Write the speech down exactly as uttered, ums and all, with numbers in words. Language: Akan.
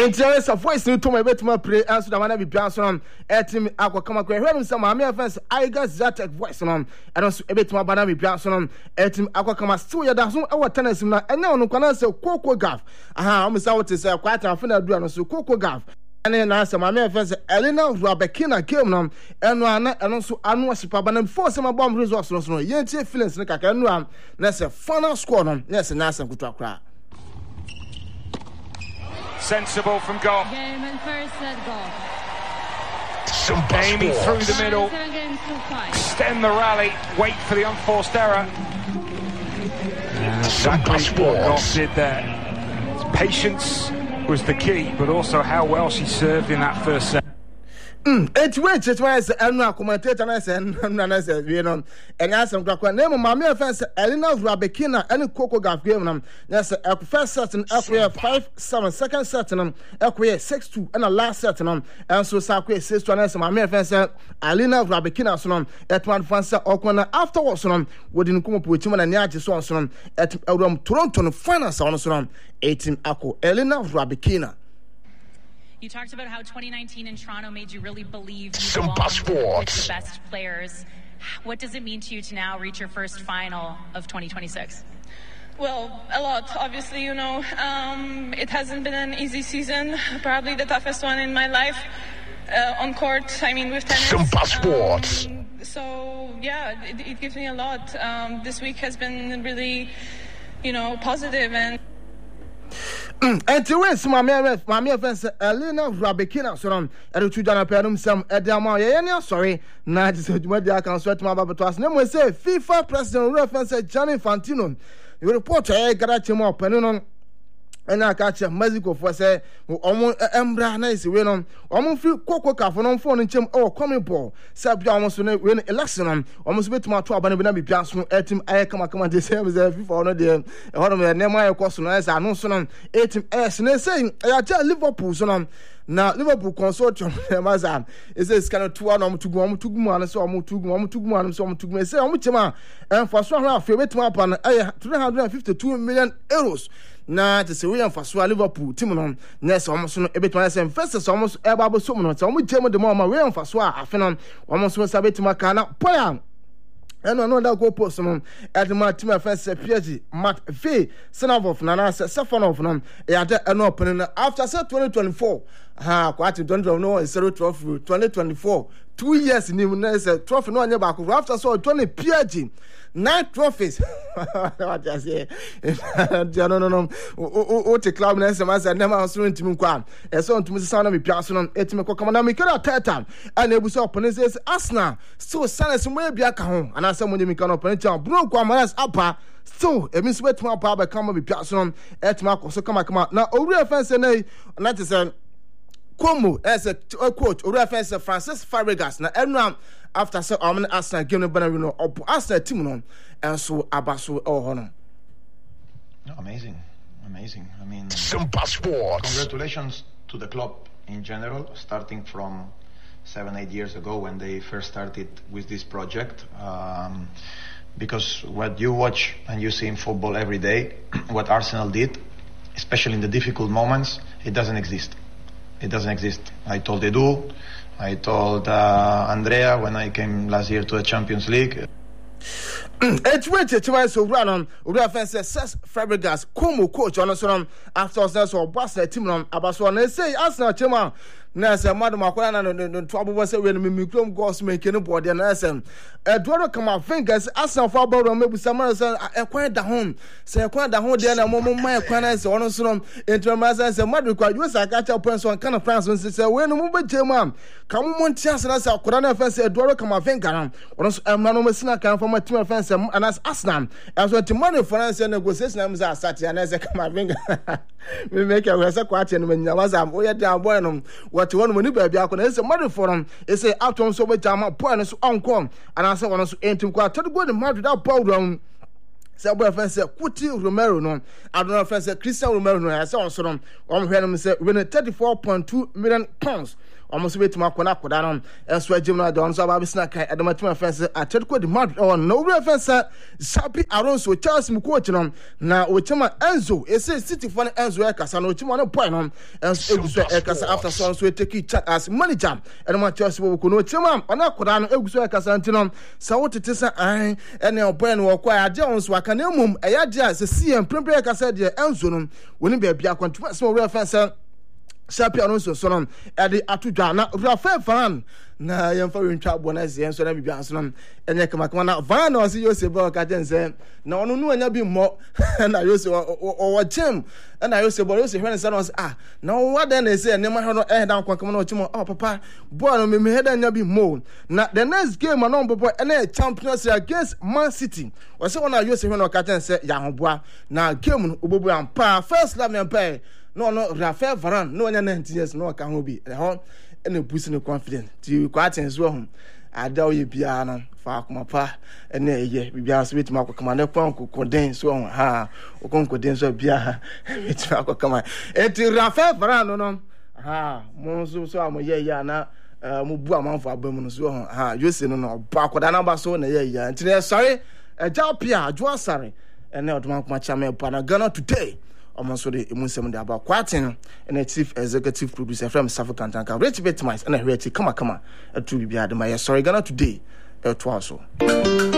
Interest of voice to my bit more play answer the man be Johnson at him aqua come across him some my offense I got that voice on and also a bit more banana Johnson at him aqua come as two years our tennis and now no can answer Coco Gaff. Aha, I'm sorry to say quite a final do so Coco Gaff. And then answer my offense Elena Rabekina came on and one and also annual super and force some bomb resources no yenty feelings like I can run. That's a final score on yes and that's a good talk. Sensible from Goff. Game and first set Goff. Amy through the middle. Extend the rally. Wait for the unforced error. Exactly what Goff did there. Patience was the key, but also how well she served in that first set. It's which it's why I say I'm not commentator and I say I say you know and I say I'm name my mere fence Elena Rabekina and Coco Gaff game them that's a first set and equate five seven second set and equate six two and a last set and and so Sakwe six to and my mere fence Elena Rabekina so at one fence okona afterwards so wodin come po team na nyaje so so at Toronto no final so so eighteen ako Elena Rabekina. You talked about how twenty nineteen in Toronto made you really believe you belong with the best players. What does it mean to you to now reach your first final of twenty twenty-six? Well, a lot, obviously, you know. Um, it hasn't been an easy season, probably the toughest one in my life. Uh, on court, I mean, with tennis. Um, so, yeah, it, it gives me a lot. Um, this week has been really, you know, positive and... And to win my mere my mere fence Elena Rabekina so on at the two Jana Pedum some Edama yeah sorry na just what they can sweat my baby to us name we say FIFA president reference Gianni Infantino you report eh garachi mo penu no and I catch Mexico for say omo embra na isi we no omo free Coco Gaff no phone nchem oh coming ball say bia omo so we election omo so betima to aba na bi na bia so etim aye kama kama de say FIFA no de e ho no me na ma yekoso no say anu so no etim es na say ya tell Liverpool so no na Liverpool consortium mazam is this kind of two na omo tugu omo tugu mu an so omo tugu omo tugu mu an so omo tugu me say omo chema enfo so ha afi betima apa na aye three hundred fifty-two million euros na to say we am faso Liverpool team no na say omo so no ebetima say first say omo so e ba bo so no say omo jemo de mo ma we am faso a afi no omo so say betima kana poya and another go post no at my team first P S G Matt V Senavov na na say Stefanov no e ade eno open after say twenty twenty-four ha kwati don't know zero twelve twenty twenty-four two years ni na say trophy no anya back after so twenty P S G nine trophies what just say no no no o te club na say ma say na ma so ntimi kwa e so ntimi say na me piaso no etimi ko kama na me kira third and ebu so open say Arsenal so silence mo bia ka ho ana say mo nyimi ka no open chan bro kwa maras apa so e means wet ma pa ba kama me piaso no etimi akoso kama kama na owura fence na na te say Como as a quote or reference Francis Fabregas na everyone after so I'm Arsenal game no banner no up Arsenal team no and so abaso oh hono. Amazing, amazing. I mean, some passports. Congratulations to the club in general, starting from seven, eight years ago when they first started with this project. Um, because what you watch and you see in football every day, what Arsenal did, especially in the difficult moments, it doesn't exist. It doesn't exist. I told Edu, I told uh, Andrea when I came last year to the Champions League. It's which it's why so run on reference says Fabregas Como coach on so after us so boss the team on abaso na say Arsenal chema na say madam akwara na no trouble was say we no me chrome goals make no board na say Eduardo come fingers Arsenal for ball me bu samara say ekwan da home say ekwan da home there na mo mo man ekwan na say ono so no intermasa say madam kwa you say catch up on kind of France say we no mo be chema come mo ntia say say akwara na fence Eduardo come fingers ono so emma no mesina kan for my team fence and as Arsenal as what money finance negotiation am say start and say come finger we make a we say kwat no menya was am we dey boy no what one money ba bia akona say money for am e say atom so be jama boy no so onkom and I say one so entim kwa to go the Madrid that ball down say boy friend say Kuti Romero no I don't know friend say Christian Romero no I say on so no on hwe no say we thirty-four point two million pounds almost wait to my corner down and sweat Jim Don Sabab snack at the Matima fence at Turco de Madrid or no reference Sapi Aronso Charles Mukotinum now Uchima Enzo it says City for Enzo Casano Chimano point on and after songs we take it as manager and my church will know Chimam and I could an Eguso Casantinum so what it is I and your brain will acquire Jones Wakanumum a yaja as a C M Premier Casadia Enzo when be a biaquant small reference Sapi Aronso Sonum at the Atudana Rafael Fan. Na yamfa we ntwa bonus yen so na bibia so no enye kamakana van no se Yosef ba ka jense na ono nu anya bi mo na Yosef o chem na Yosef bo Yosef hwen se no ah na wa den na se ne ma no eh dan kwankam na o chem oh papa boy no me me head anya bi mo na the next game no bobo na Champions League against Man City o se wona Yosef hwen no ka jense ya hoboa na game no obobo ampa first love me ampa no no Rafael Varane no anya nineteen years no ka ho bi ho ene boost no confidence ti kwat enso ho ada o ye bia no fa akoma pa ene eye bibia so betima akoma na kwa kokoden so ho ha okonkoden so bia betima akoma eti Rafael Varane no ha mo so so amoye ya na mo bu amanfo abamu no so ho ha Jose no no ba koda na ba so na ye ya enti sorry Ejapia Ajuasare ene oduma akoma chame pa na Ghana today almost the Muslim about Quatin and a chief executive producer from South Cantanka. Rich Betmice and a rich come on, come on, a true be had my sorry Ghana today, a twasso.